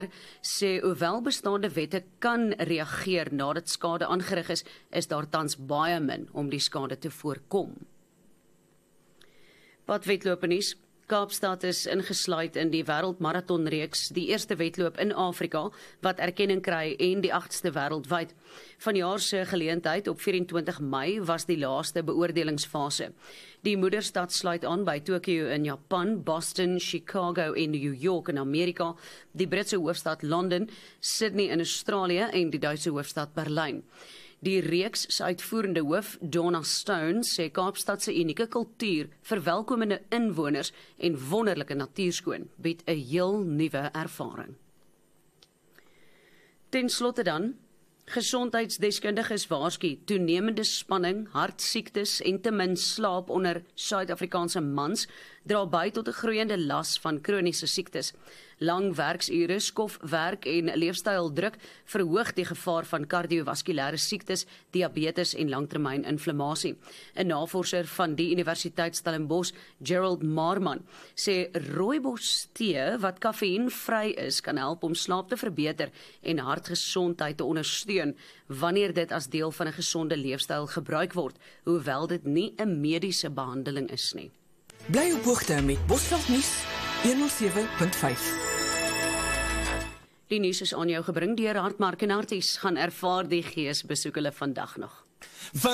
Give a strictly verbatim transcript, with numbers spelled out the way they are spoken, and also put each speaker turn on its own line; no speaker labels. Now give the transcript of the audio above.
sê hoewel bestaande wette kan reageer nadat skade aangerig is, is daar tans baie min om die skade te voorkom. Wat wedloop nuus? Kaapstad is ingesluit in die wêreldmarathonreeks, die eerste wedloop in Afrika wat erkenning kry en die agste wêreldwyd. Vanjaar se geleentheid op vyf en twintig Mei was die laaste beoordelingsfase. Die moederstad sluit aan by Tokio in Japan, Boston, Chicago en New York in Amerika, die Britse hoofstad Londen, Sydney in Australië en die Duitse hoofstad Berlyn. Die reeks se uitvoerende hoof, Donna Stone, sê Kaapstad se unieke kultuur, verwelkomende inwoners en wonderlike natuurskoon bied 'n heel nuwe ervaring. Ten slotte dan, gesondheidsdeskundiges waarsku toenemende spanning, hartsiektes en te min slaap onder Suid-Afrikaanse mans dra by tot 'n groeiende las van kroniese siektes. Lang werksure, skofwerk en leefstyldruk verhoog die gevaar van kardiovaskulêre siektes, diabetes en langtermyn-inflammasie. 'n Navorser van die Universiteit Stellenbosch, Gerald Marman, sê rooibos tee wat kafeïnvry is, kan help om slaap te verbeter en hartgesondheid te ondersteun wanneer dit as deel van 'n gesonde leefstyl gebruik word, hoewel dit nie 'n mediese behandeling is nie.
Bly op hoogte met Bosveld Nuus honderd sewe punt vyf.
Die nuus is aan jou gebring deur Hartmark en Harties. Gaan ervaar die gees, besoek hulle vandag nog.